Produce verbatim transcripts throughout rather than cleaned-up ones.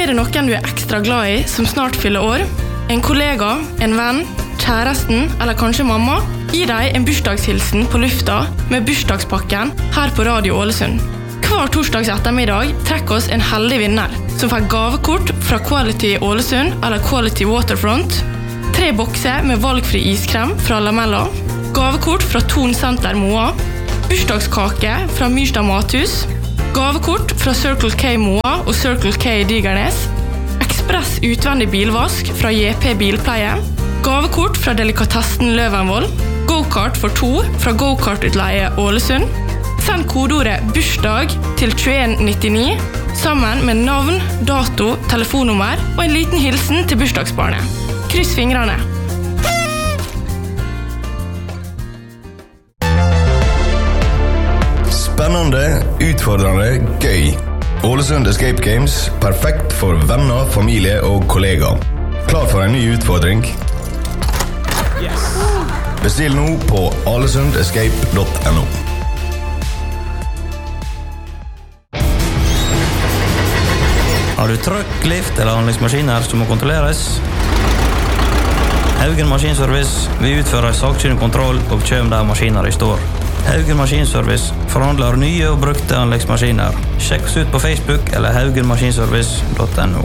Er det noen du er ekstra glad i som snart fyller år? En kollega, en venn, kjæresten eller kanskje mamma? Gi deg en bursdagshilsen på lufta med bursdagspakken her på Radio Ålesund. Hver torsdags ettermiddag trekker oss en heldig vinner som får gavekort fra Quality Ålesund eller Quality Waterfront, tre bokser med valgfri iskrem fra Lamella, gavekort fra Ton Center Moa, bursdagskake fra Myrstad Mathus, gavekort fra Circle K Moa og Circle K Digernes, ekspress utvendig bilvask fra J P Bilpleie, gavekort fra Delikatessen Løvenvoll, go-kart for to fra Go-kart-utleie Ålesund. Send kodeordet bursdag til tjueen nittini sammen med navn, dato, telefonnummer og en liten hilsen til bursdagsbarnet. Kryss fingrene! Spennende, utfordrende, gøy. Ålesund Escape Games, perfekt for venner, familie og kollegaer. Klar for en ny utfordring? Yes! Bestill nå på alesund escape punktum no. Har du trøkk, lift eller anleggsmaskiner som må kontrolleres? Haugen Maskinservice, vi utfører sakkyndig kontroll og kjøm der maskiner i står. Haugen Maskinservice forhandler nye og brukte anleggsmaskiner. Sjekk oss ut på Facebook eller haugen maskinservice punktum no.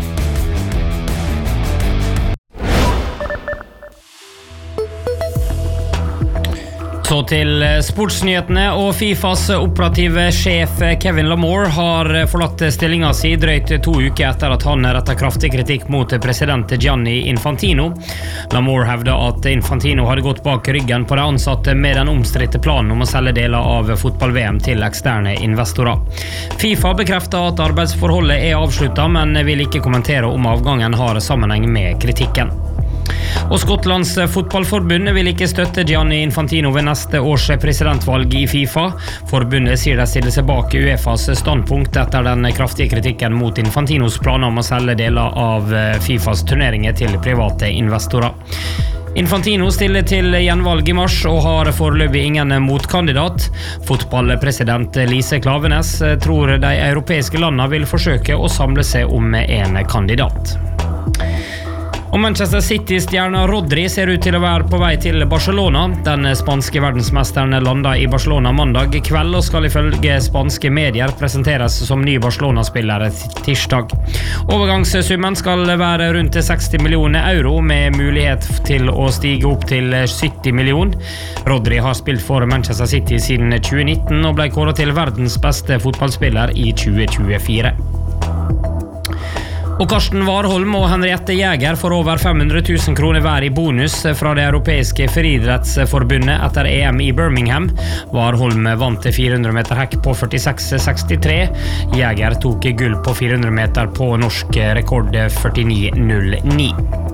Så til sportsnyhetene, og FIFAs operative sjef Kevin Lamore har forlatt stillingen sin drøyt to uker etter at han rettet kraftig kritikk mot president Gianni Infantino. Lamore hevder at Infantino hadde gått bak ryggen på de ansatte med den omstridte planen om å selge deler av fotball-V M til eksterne investorer. FIFA bekrefter at arbeidsforholdet er avsluttet, men vil ikke kommentere om avgangen har sammenheng med kritikken. Og Skottlands fotballforbund vil ikke støtte Gianni Infantino ved neste års presidentvalg i FIFA. Forbundet sier de stiller seg bak UEFAs standpunkt etter den kraftige kritikken mot Infantinos planer om å selge deler av FIFAs turneringer til private investorer. Infantino stiller til gjenvalg i mars og har foreløpig ingen motkandidat. Fotballpresident Lise Klavenes tror de europeiske landene vil forsøke å samle seg om en kandidat. Og Manchester City-stjerna Rodri ser ut til å være på vei til Barcelona. Den spanske verdensmesteren landet i Barcelona mandag kveld og skal ifølge spanske medier presenteres som ny Barcelona-spiller tirsdag. Overgangssummen skal være rundt seksti millioner euro med mulighet til å stige opp til sytti millioner. Rodri har spilt for Manchester City siden tjue nitten og ble kåret til verdens beste fotballspiller i tjue tjuefire. Og Karsten Warholm og Henriette Jäger får over fem hundre tusen kroner hver i bonus fra det europeiske friidrettsforbundet etter E M i Birmingham. Warholm vant fire hundre meter hekk på førtiseks sekstitre. Jäger tok gull på fire hundre meter på norsk rekord førtini null ni.